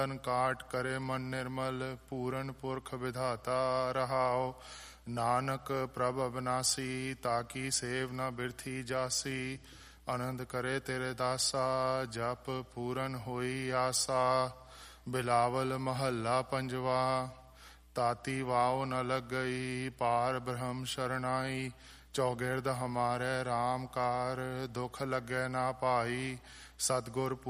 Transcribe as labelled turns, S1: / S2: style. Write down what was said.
S1: ਕਾਟ ਕਰੇ ਮਨ ਨਿਰਮਲ, ਪੂਰਨ ਪੁਰਖ ਵਿਧਾਤਾ ਰਹਾਓ। ਨਾਨਕ ਪ੍ਰਭ ਅਬਨਾਸੀ, ਤਾਕੀ ਸੇਵ ਨ ਬਿਰਥੀ ਜਾਸੀ। ਆਨੰਦ ਕਰੇ ਤੇਰੇ ਦਾਸਾ, ਜਪ ਪੂਰਨ ਹੋਈ ਆਸਾ। ਬਿਲਾਵਲ ਮਹੱਲਾ ਪੰਜਵਾ। ਤਾਤੀ ਵਾਉ ਨ ਲੱਗਈ, ਪਾਰ ਬ੍ਰਹਮ ਸ਼ਰਨਾਈ। ਚੌਗਿਰਦ ਹਮਾਰੇ RAM ਕਾਰ, ਦੁਖ ਲੱਗੇ ਨਾ ਭਾਈ। ਸਤਿਗੁਰ